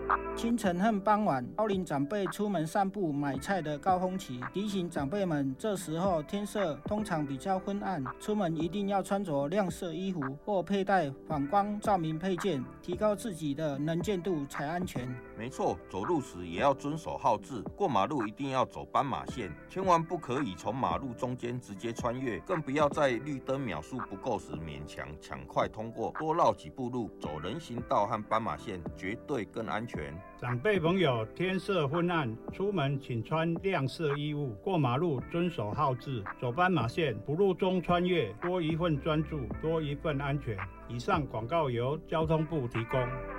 清晨和傍晚，高龄长辈出门散步、买菜的高峰期，提醒长辈们，这时候天色通常比较昏暗，出门一定要穿着亮色衣服或佩戴反光照明配件，提高自己的能见度才安全。 没错，走路时也要遵守号志，过马路一定要走斑马线，千万不可以从马路中间直接穿越，更不要在绿灯秒数不够时勉强抢快通过，多绕几步路，走人行道和斑马线，绝对更安全。 长辈朋友，天色昏暗，出门请穿亮色衣物，过马路遵守号志，走斑马线，不路中穿越，多一份专注，多一份安全。以上广告由交通部提供。